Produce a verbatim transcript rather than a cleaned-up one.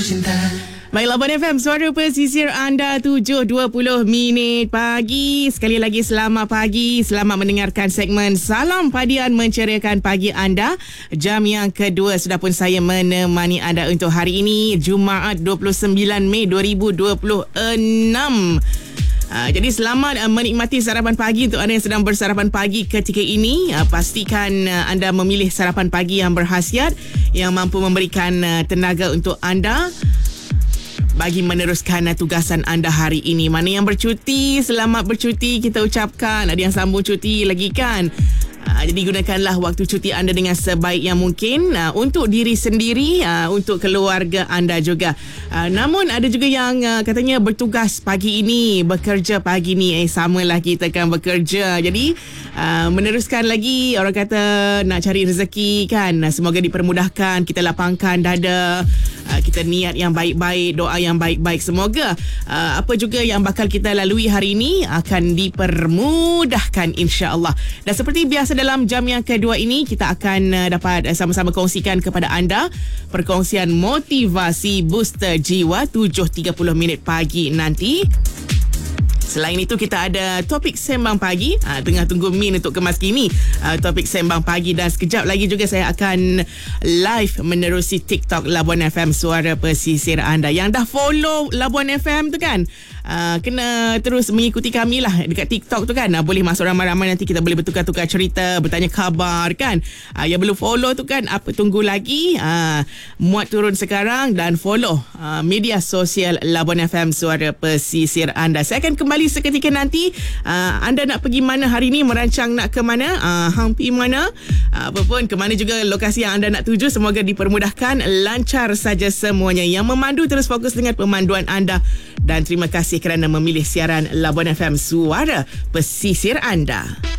Baik, Labuan F M, suara pesisir anda, tujuh dua puluh minit pagi. Sekali lagi selamat pagi. Selamat mendengarkan segmen Salam Padian menceriakan pagi anda. Jam yang kedua sudah pun saya menemani anda untuk hari ini, Jumaat dua puluh sembilan Mei dua ribu dua puluh enam. Uh, jadi selamat uh, menikmati sarapan pagi untuk anda yang sedang bersarapan pagi ketika ini. Uh, pastikan uh, anda memilih sarapan pagi yang berkhasiat, yang mampu memberikan uh, tenaga untuk anda bagi meneruskan uh, tugasan anda hari ini. Mana yang bercuti, selamat bercuti kita ucapkan. Ada yang sambung cuti lagi kan? Uh, jadi gunakanlah waktu cuti anda dengan sebaik yang mungkin uh, untuk diri sendiri, uh, untuk keluarga anda juga. Uh, namun ada juga yang uh, katanya bertugas pagi ini, bekerja pagi ni. Eh samalah kita kan bekerja. Jadi uh, meneruskan lagi, orang kata nak cari rezeki kan. Uh, semoga dipermudahkan, kita lapangkan dada. Uh, kita niat yang baik-baik, doa yang baik-baik. Semoga uh, apa juga yang bakal kita lalui hari ini akan dipermudahkan, insya-Allah. Dan seperti biasa dalam jam yang kedua ini, kita akan uh, dapat uh, sama-sama kongsikan kepada anda perkongsian motivasi booster jiwa tujuh tiga puluh minit pagi nanti. Selain itu, kita ada topik sembang pagi. Ha, tengah tunggu Min untuk kemas kini ha, topik sembang pagi. Dan sekejap lagi juga saya akan live menerusi TikTok Labuan F M, suara pesisir anda. Yang dah follow Labuan F M tu kan, ha, kena terus mengikuti kami lah dekat TikTok tu kan. Ha, boleh masuk ramai-ramai, nanti kita boleh bertukar-tukar cerita, bertanya khabar kan. Ha, yang belum follow tu kan, apa tunggu lagi? Ha, muat turun sekarang dan follow ha, media sosial Labuan F M, suara pesisir anda. Saya akan kembali seketika nanti. uh, anda nak pergi mana hari ni, merancang nak ke mana, uh, hang pergi mana, uh, apa pun ke mana juga lokasi yang anda nak tuju, semoga dipermudahkan, lancar saja semuanya. Yang memandu terus fokus dengan pemanduan anda. Dan terima kasih kerana memilih siaran Labuan F M, suara pesisir anda.